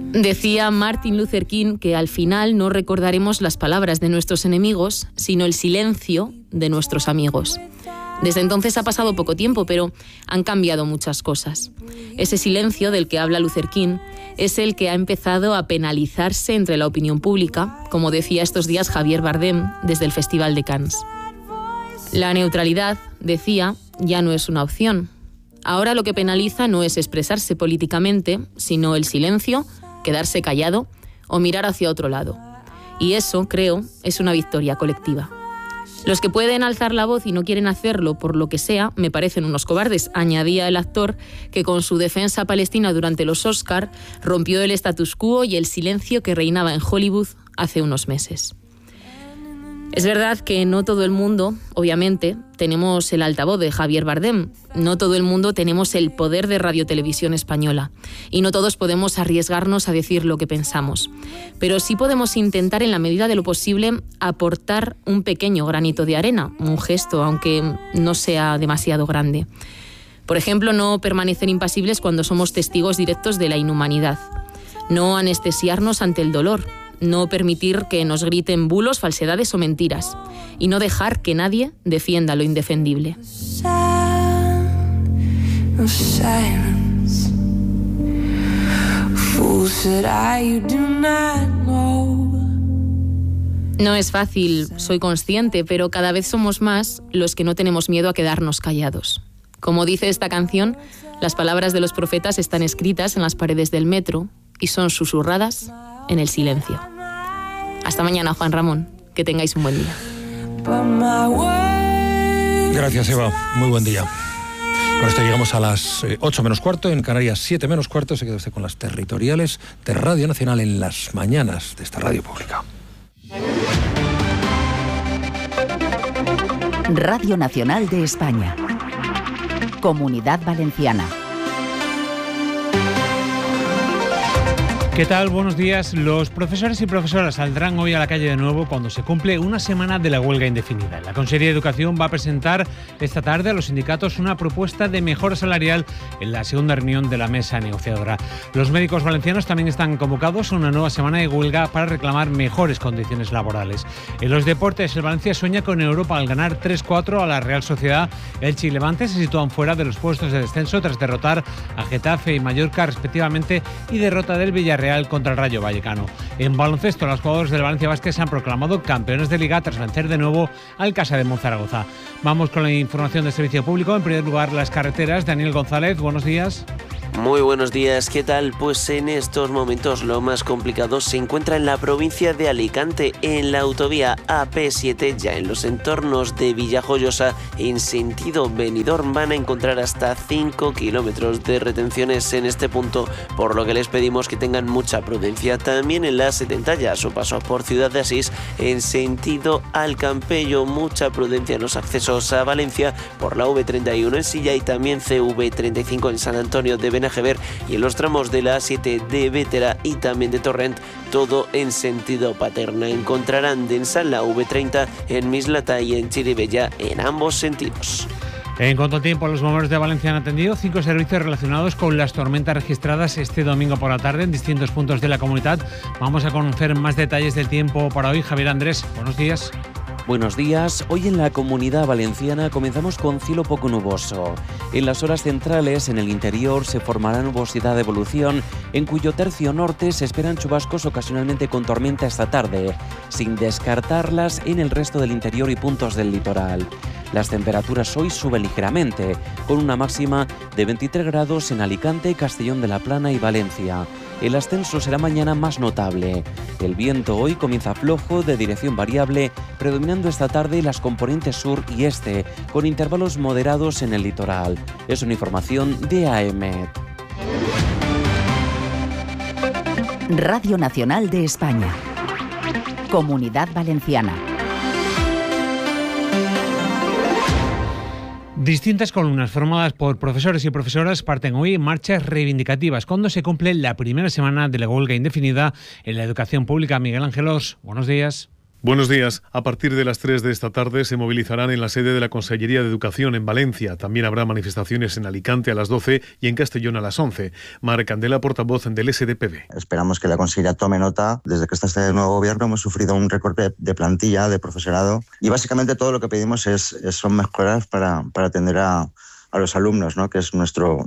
Decía Martin Luther King que al final no recordaremos las palabras de nuestros enemigos, sino el silencio de nuestros amigos. Desde entonces ha pasado poco tiempo, pero han cambiado muchas cosas. Ese silencio del que habla Luther King es el que ha empezado a penalizarse entre la opinión pública, como decía estos días Javier Bardem desde el Festival de Cannes. La neutralidad, decía, ya no es una opción. Ahora lo que penaliza no es expresarse políticamente, sino el silencio, quedarse callado o mirar hacia otro lado. Y eso, creo, es una victoria colectiva. Los que pueden alzar la voz y no quieren hacerlo por lo que sea, me parecen unos cobardes, añadía el actor que con su defensa palestina durante los Oscar rompió el status quo y el silencio que reinaba en Hollywood hace unos meses. Es verdad que no todo el mundo, obviamente, tenemos el altavoz de Javier Bardem, no todo el mundo tenemos el poder de Radio Televisión Española y no todos podemos arriesgarnos a decir lo que pensamos. Pero sí podemos intentar, en la medida de lo posible, aportar un pequeño granito de arena, un gesto, aunque no sea demasiado grande. Por ejemplo, no permanecer impasibles cuando somos testigos directos de la inhumanidad, no anestesiarnos ante el dolor, no permitir que nos griten bulos, falsedades o mentiras y no dejar que nadie defienda lo indefendible. No es fácil, soy consciente, pero cada vez somos más los que no tenemos miedo a quedarnos callados. Como dice esta canción, las palabras de los profetas están escritas en las paredes del metro y son susurradas en el silencio. Hasta mañana, Juan Ramón. Que tengáis un buen día. Gracias, Eva. Muy buen día. Con esto llegamos a las 8 menos cuarto, en Canarias 7 menos cuarto. Se queda usted con las territoriales de Radio Nacional en las mañanas de esta radio pública. Radio Nacional de España. Comunidad Valenciana. ¿Qué tal? Buenos días. Los profesores y profesoras saldrán hoy a la calle de nuevo cuando se cumple una semana de la huelga indefinida. La Consellería de Educación va a presentar esta tarde a los sindicatos una propuesta de mejora salarial en la segunda reunión de la mesa negociadora. Los médicos valencianos también están convocados a una nueva semana de huelga para reclamar mejores condiciones laborales. En los deportes, el Valencia sueña con Europa al ganar 3-4 a la Real Sociedad. Elche y Levante se sitúan fuera de los puestos de descenso tras derrotar a Getafe y Mallorca respectivamente y derrota del Villarreal contra el Rayo Vallecano. En baloncesto, los jugadores del Valencia Basket se han proclamado campeones de Liga tras vencer de nuevo al Casa de Monzaragoza. Vamos con la información del servicio público. En primer lugar, las carreteras. Daniel González, buenos días. Muy buenos días, ¿qué tal? Pues en estos momentos lo más complicado se encuentra en la provincia de Alicante, en la autovía AP7, ya en los entornos de Villajoyosa, en sentido Benidorm van a encontrar hasta 5 kilómetros de retenciones en este punto, por lo que les pedimos que tengan mucha prudencia. También en la 70, ya a su paso por Ciudad de Asís, en sentido al Campello, mucha prudencia en los accesos a Valencia por la V31 en Silla y también CV35 en San Antonio de Benajever, y en los tramos de la A7 de Vétera y también de Torrent, todo en sentido Paterna. Encontrarán densa la V30 en Mislata y en Chirivella en ambos sentidos. En cuanto al tiempo, los bomberos de Valencia han atendido 5 servicios relacionados con las tormentas registradas este domingo por la tarde en distintos puntos de la comunidad. Vamos a conocer más detalles del tiempo para hoy. Javier Andrés, buenos días. Buenos días. Hoy en la Comunidad Valenciana comenzamos con cielo poco nuboso. En las horas centrales, en el interior, se formará nubosidad de evolución, en cuyo tercio norte se esperan chubascos ocasionalmente con tormenta esta tarde, sin descartarlas en el resto del interior y puntos del litoral. Las temperaturas hoy suben ligeramente, con una máxima de 23 grados en Alicante, Castellón de la Plana y Valencia. El ascenso será mañana más notable. El viento hoy comienza flojo, de dirección variable, predominando esta tarde las componentes sur y este, con intervalos moderados en el litoral. Es una información de AEMET. Radio Nacional de España. Comunidad Valenciana. Distintas columnas formadas por profesores y profesoras parten hoy en marchas reivindicativas cuando se cumple la primera semana de la huelga indefinida en la educación pública. Miguel Ángelos, buenos días. Buenos días. A partir de las 3 de esta tarde se movilizarán en la sede de la Consellería de Educación en Valencia. También habrá manifestaciones en Alicante a las 12 y en Castellón a las 11. Mar Candela, portavoz del SDPB. Esperamos que la Consellería tome nota. Desde que está este nuevo gobierno hemos sufrido un recorte de plantilla, de profesorado, y básicamente todo lo que pedimos son mejoras para atender a los alumnos, ¿no? Que es nuestro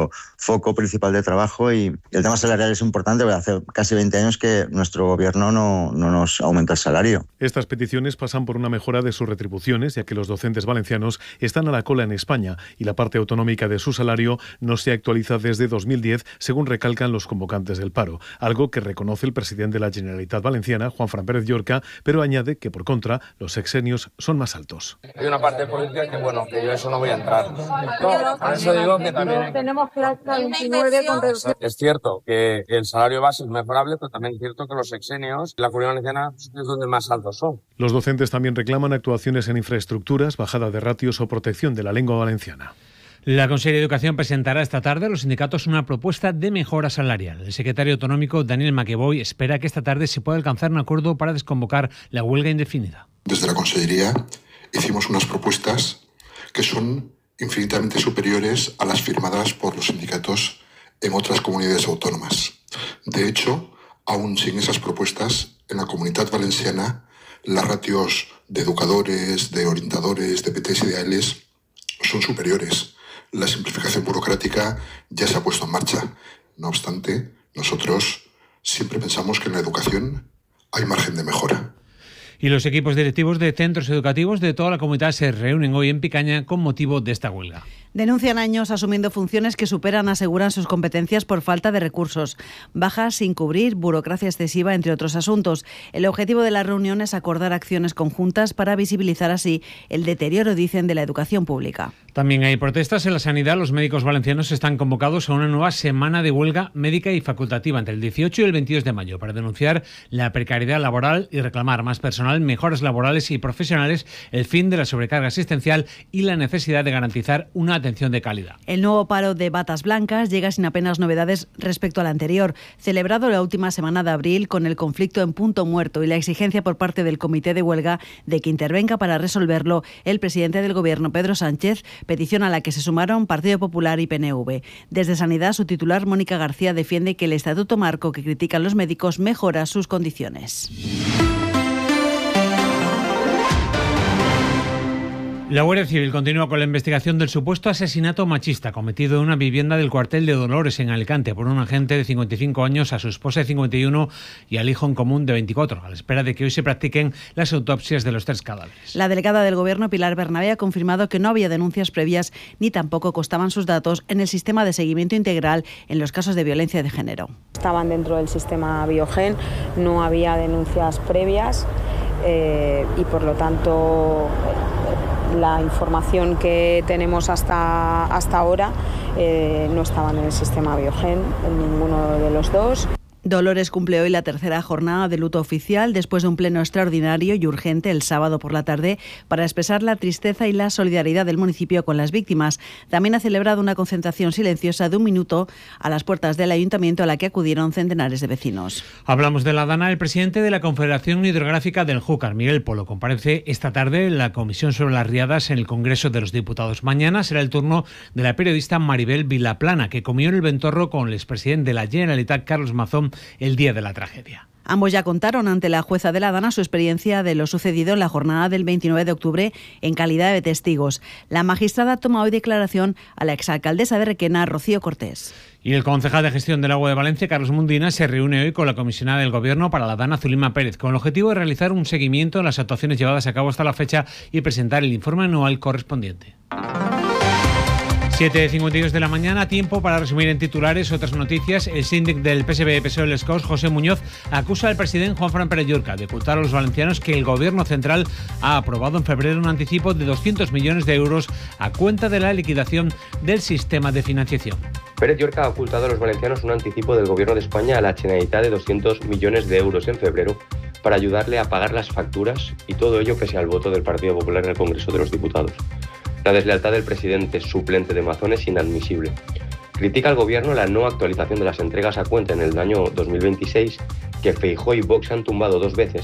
foco principal de trabajo, y el tema salarial es importante, porque hace casi 20 años que nuestro gobierno no nos aumenta el salario. Estas peticiones pasan por una mejora de sus retribuciones, ya que los docentes valencianos están a la cola en España y la parte autonómica de su salario no se actualiza desde 2010, según recalcan los convocantes del paro, algo que reconoce el presidente de la Generalitat Valenciana, Juanfran Pérez Llorca, pero añade que, por contra, los sexenios son más altos. Hay una parte política que yo eso no voy a entrar. No, por eso digo que también tenemos plaza 29 con reducción. Es cierto que el salario base es mejorable, pero también es cierto que los sexenios, la Comunidad Valenciana, es donde más altos son. Los docentes también reclaman actuaciones en infraestructuras, bajada de ratios o protección de la lengua valenciana. La Consellería de Educación presentará esta tarde a los sindicatos una propuesta de mejora salarial. El secretario autonómico Daniel Maqueboy espera que esta tarde se pueda alcanzar un acuerdo para desconvocar la huelga indefinida. Desde la Consellería hicimos unas propuestas que son infinitamente superiores a las firmadas por los sindicatos en otras comunidades autónomas. De hecho, aún sin esas propuestas, en la Comunidad Valenciana, las ratios de educadores, de orientadores, de PTs y de ALs son superiores. La simplificación burocrática ya se ha puesto en marcha. No obstante, nosotros siempre pensamos que en la educación hay margen de mejora. Y los equipos directivos de centros educativos de toda la comunidad se reúnen hoy en Picaña con motivo de esta huelga. Denuncian años asumiendo funciones que superan, aseguran sus competencias por falta de recursos, bajas sin cubrir, burocracia excesiva, entre otros asuntos. El objetivo de la reunión es acordar acciones conjuntas para visibilizar así el deterioro, dicen, de la educación pública. También hay protestas en la sanidad. Los médicos valencianos están convocados a una nueva semana de huelga médica y facultativa entre el 18 y el 22 de mayo para denunciar la precariedad laboral y reclamar más personal, mejoras laborales y profesionales, el fin de la sobrecarga asistencial y la necesidad de garantizar una atención de calidad. El nuevo paro de batas blancas llega sin apenas novedades respecto al anterior, celebrado la última semana de abril con el conflicto en punto muerto y la exigencia por parte del comité de huelga de que intervenga para resolverlo el presidente del Gobierno, Pedro Sánchez, petición a la que se sumaron Partido Popular y PNV. Desde Sanidad, su titular, Mónica García, defiende que el estatuto marco que critican los médicos mejora sus condiciones. La Guardia Civil continúa con la investigación del supuesto asesinato machista cometido en una vivienda del cuartel de Dolores, en Alicante, por un agente de 55 años a su esposa de 51 y al hijo en común de 24, a la espera de que hoy se practiquen las autopsias de los 3 cadáveres. La delegada del Gobierno, Pilar Bernabé, ha confirmado que no había denuncias previas ni tampoco constaban sus datos en el sistema de seguimiento integral en los casos de violencia de género. Estaban dentro del sistema Biogen, no había denuncias previas y por lo tanto la información que tenemos hasta ahora no estaban en el sistema Biogen, en ninguno de los dos. Dolores cumple hoy la tercera jornada de luto oficial después de un pleno extraordinario y urgente el sábado por la tarde para expresar la tristeza y la solidaridad del municipio con las víctimas. También ha celebrado una concentración silenciosa de 1 minuto a las puertas del ayuntamiento a la que acudieron centenares de vecinos. Hablamos de la Dana. El presidente de la Confederación Hidrográfica del Júcar, Miguel Polo, comparece esta tarde en la Comisión sobre las Riadas en el Congreso de los Diputados. Mañana será el turno de la periodista Maribel Vilaplana, que comió en el Ventorro con el expresidente de la Generalitat, Carlos Mazón, el día de la tragedia. Ambos ya contaron ante la jueza de la Dana su experiencia de lo sucedido en la jornada del 29 de octubre en calidad de testigos. La magistrada toma hoy declaración a la exalcaldesa de Requena, Rocío Cortés. Y el concejal de Gestión del Agua de Valencia, Carlos Mundina, se reúne hoy con la comisionada del Gobierno para la Dana, Zulima Pérez, con el objetivo de realizar un seguimiento en las actuaciones llevadas a cabo hasta la fecha y presentar el informe anual correspondiente. 7:52 de la mañana, tiempo para resumir en titulares otras noticias. El síndic del PSB-PSOE Les Corts, José Muñoz, acusa al presidente Juanfran Pérez Llorca de ocultar a los valencianos que el Gobierno central ha aprobado en febrero un anticipo de 200 millones de euros a cuenta de la liquidación del sistema de financiación. Pérez Llorca ha ocultado a los valencianos un anticipo del Gobierno de España a la Generalitat de 200 millones de euros en febrero para ayudarle a pagar las facturas, y todo ello pese al voto del Partido Popular en el Congreso de los Diputados. La deslealtad del presidente suplente de Mazón es inadmisible. Critica al Gobierno la no actualización de las entregas a cuenta en el año 2026, que Feijóo y Vox han tumbado 2 veces,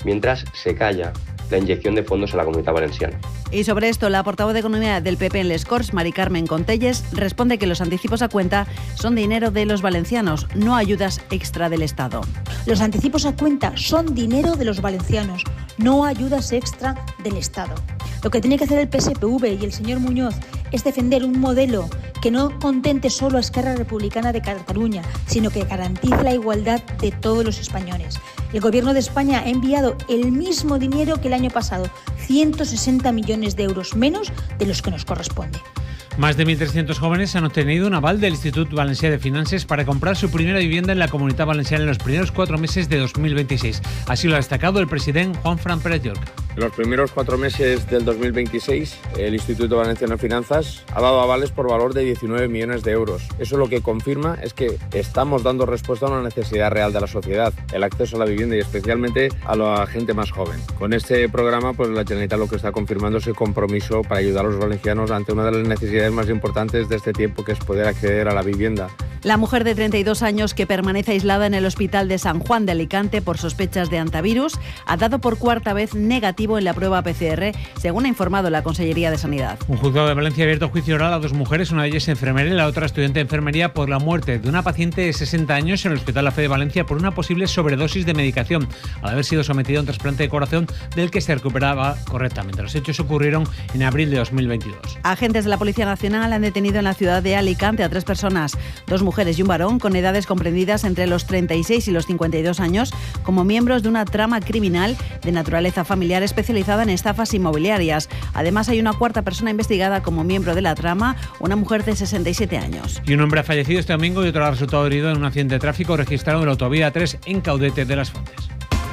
mientras se calla la inyección de fondos a la Comunitat Valenciana. Y sobre esto, la portavoz de Economía del PP en Les Corts, Mari Carmen Contelles, responde que los anticipos a cuenta son dinero de los valencianos, no ayudas extra del Estado. Los anticipos a cuenta son dinero de los valencianos, no ayudas extra del Estado. Lo que tiene que hacer el PSPV y el señor Muñoz es defender un modelo que no contente solo a Esquerra Republicana de Cataluña, sino que garantice la igualdad de todos los españoles. El Gobierno de España ha enviado el mismo dinero que el año pasado, 160 millones de euros menos de los que nos corresponde. Más de 1.300 jóvenes han obtenido un aval del Institut Valencià de Finances para comprar su primera vivienda en la Comunitat Valenciana en los primeros 4 meses de 2026. Así lo ha destacado el presidente Juanfran Pérez Llorca. En los primeros 4 meses del 2026, el Instituto Valenciano de Finanzas ha dado avales por valor de 19 millones de euros. Eso lo que confirma es que estamos dando respuesta a una necesidad real de la sociedad, el acceso a la vivienda y especialmente a la gente más joven. Con este programa, pues la Generalitat lo que está confirmando es el compromiso para ayudar a los valencianos ante una de las necesidades más importantes de este tiempo, que es poder acceder a la vivienda. La mujer de 32 años que permanece aislada en el hospital de San Juan de Alicante por sospechas de antivirus ha dado por 4ª vez negativo en la prueba PCR, según ha informado la Consellería de Sanidad. Un juzgado de Valencia ha abierto juicio oral a 2 mujeres, una de ellas enfermera y la otra estudiante de enfermería, por la muerte de una paciente de 60 años en el Hospital La Fe de Valencia por una posible sobredosis de medicación, al haber sido sometida a un trasplante de corazón del que se recuperaba correctamente. Los hechos ocurrieron en abril de 2022. Agentes de la Policía Nacional han detenido en la ciudad de Alicante a 3 personas, 2 mujeres y un varón, con edades comprendidas entre los 36 y los 52 años, como miembros de una trama criminal de naturaleza familiar especializada en estafas inmobiliarias. Además, hay una 4ª persona investigada como miembro de la trama, una mujer de 67 años. Y un hombre ha fallecido este domingo y otro ha resultado herido en un accidente de tráfico registrado en la autovía 3 en Caudete de las Fuentes.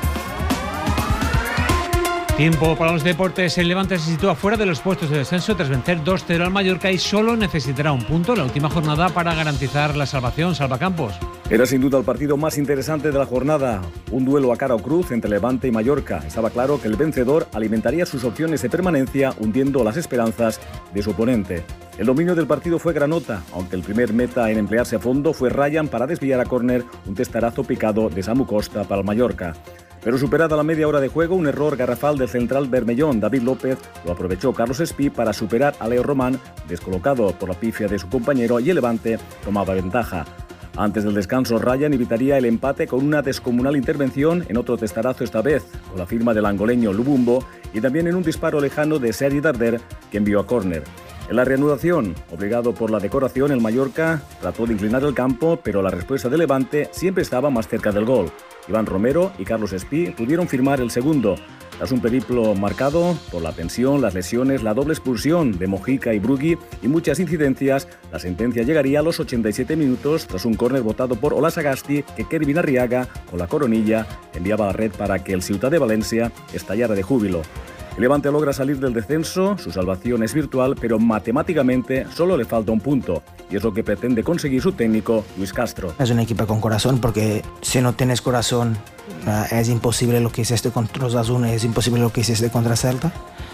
Tiempo para los deportes. El Levante se sitúa fuera de los puestos de descenso tras vencer 2-0 al Mallorca y solo necesitará un punto en la última jornada para garantizar la salvación. Salvacampos. Era sin duda el partido más interesante de la jornada. Un duelo a cara o cruz entre Levante y Mallorca. Estaba claro que el vencedor alimentaría sus opciones de permanencia, hundiendo las esperanzas de su oponente. El dominio del partido fue granota, aunque el primer meta en emplearse a fondo fue Ryan para desviar a córner un testarazo picado de Samu Costa para el Mallorca. Pero superada la media hora de juego, un error garrafal del central bermellón, David López, lo aprovechó Carlos Espí para superar a Leo Román, descolocado por la pifia de su compañero, y el Levante tomaba ventaja. Antes del descanso, Ryan evitaría el empate con una descomunal intervención en otro testarazo, esta vez con la firma del angoleño Lubumbo, y también en un disparo lejano de Sergi Darder, que envió a córner. En la reanudación, obligado por la decoración, el Mallorca trató de inclinar el campo, pero la respuesta del Levante siempre estaba más cerca del gol. Iván Romero y Carlos Espí pudieron firmar el segundo. Tras un periplo marcado por la tensión, las lesiones, la doble expulsión de Mojica y Brugui y muchas incidencias, la sentencia llegaría a los 87 minutos tras un córner votado por Ola Sagasti que Kervin Arriaga, con la coronilla, enviaba a la red para que el Ciutat de Valencia estallara de júbilo. El Levante logra salir del descenso, su salvación es virtual, pero matemáticamente solo le falta un punto, y es lo que pretende conseguir su técnico, Luis Castro. Es un equipo con corazón, porque si no tienes corazón es imposible lo que hiciste contra los Osasuna, es imposible lo que hiciste contra Celta,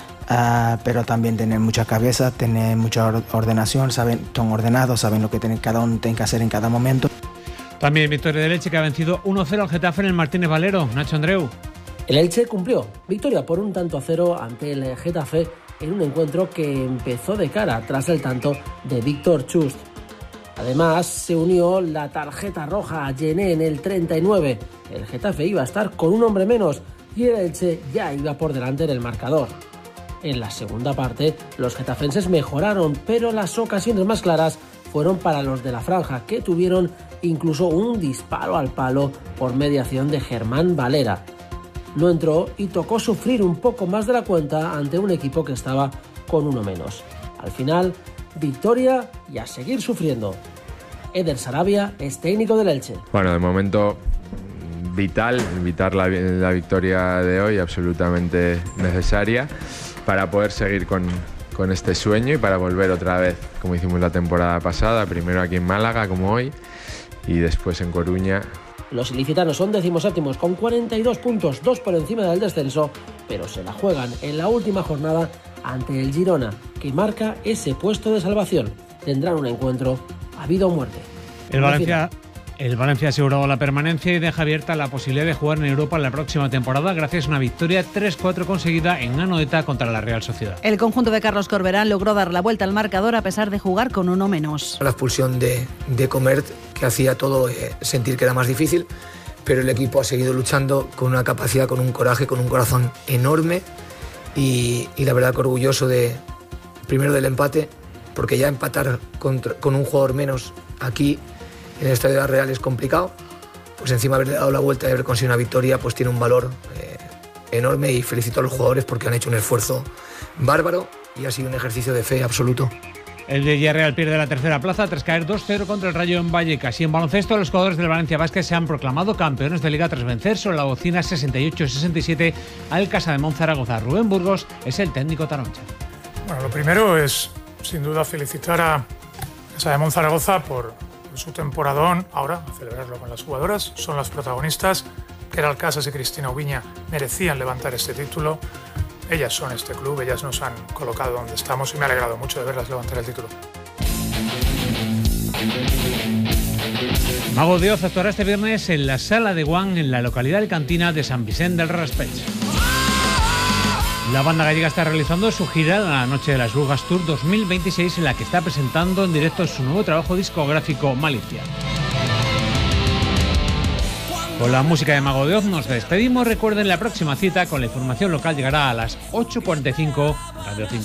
pero también tienen mucha cabeza, tienen mucha ordenación, son ordenados, saben lo que cada uno tiene que hacer en cada momento. También victoria del Elche, que ha vencido 1-0 al Getafe en el Martínez Valero. Nacho Andreu. El Elche cumplió victoria por 1-0 ante el Getafe en un encuentro que empezó de cara tras el tanto de Víctor Chust. Además, se unió la tarjeta roja a Gené en el 39. El Getafe iba a estar con un hombre menos y el Elche ya iba por delante en el marcador. En la segunda parte, los getafenses mejoraron, pero las ocasiones más claras fueron para los de la franja, que tuvieron incluso un disparo al palo por mediación de Germán Valera. No entró y tocó sufrir un poco más de la cuenta ante un equipo que estaba con uno menos. Al final, victoria y a seguir sufriendo. Eder Sarabia es técnico del Elche. Bueno, de momento vital la victoria de hoy, absolutamente necesaria para poder seguir con este sueño y para volver otra vez, como hicimos la temporada pasada, primero aquí en Málaga como hoy y después en Coruña. Los ilicitanos son 17º con 42 puntos, 2 por encima del descenso, pero se la juegan en la última jornada ante el Girona, que marca ese puesto de salvación. Tendrán un encuentro a vida o muerte. El Valencia El Valencia ha asegurado la permanencia y deja abierta la posibilidad de jugar en Europa la próxima temporada gracias a una victoria 3-4 conseguida en Anoeta contra la Real Sociedad. El conjunto de Carlos Corberán logró dar la vuelta al marcador a pesar de jugar con uno menos. La expulsión de Comert, que hacía todo sentir que era más difícil, pero el equipo ha seguido luchando con una capacidad, con un coraje, con un corazón enorme y la verdad que orgulloso primero del empate, porque ya empatar con un jugador menos aquí en el Estadio de la Real es complicado, pues encima haber dado la vuelta y haber conseguido una victoria pues tiene un valor enorme y felicito a los jugadores porque han hecho un esfuerzo bárbaro y ha sido un ejercicio de fe absoluto. El de Villarreal pierde la tercera plaza tras caer 2-0 contra el Rayo en Vallecas. Y en baloncesto, los jugadores del Valencia Basket se han proclamado campeones de Liga tras vencer sobre la Bocina 68-67 al Casademont Zaragoza. Rubén Burgos es el técnico taroncha. Bueno, lo primero es, sin duda, felicitar a Casademont Zaragoza por su temporadón. Ahora, a celebrarlo con las jugadoras. Son las protagonistas. Keral Casas y Cristina Ubiña merecían levantar este título. Ellas son este club, ellas nos han colocado donde estamos y me ha alegrado mucho de verlas levantar el título. Mago de Oz actuará este viernes en la Sala de Guan, en la localidad de Cantina de San Vicente del Raspeig. La banda gallega está realizando su gira la Noche de las Brujas Tour 2026, en la que está presentando en directo su nuevo trabajo discográfico Malicia. Con la música de Mago de Oz nos despedimos. Recuerden, la próxima cita con la información local llegará a las 8:45 Radio 5.